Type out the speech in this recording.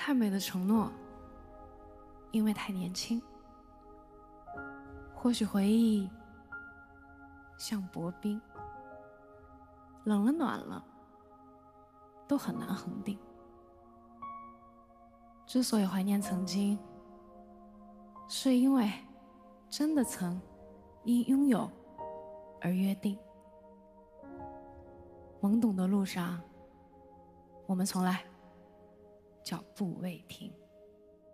太美的承诺，因为太年轻。或许回忆像薄冰，冷了暖了，都很难恒定。之所以怀念曾经，是因为真的曾因拥有而约定。懵懂的路上，我们从来脚步未停。